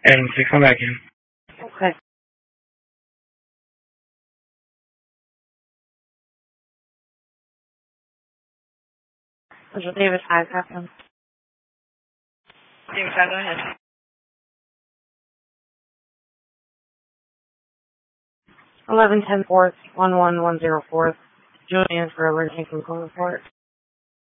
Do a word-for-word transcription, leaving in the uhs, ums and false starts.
And six, come back in. Okay. Mister Davis, hi, Captain. Davis, hi, go ahead. Eleven ten fourth, one one one zero fourth. Julian for emergency component report.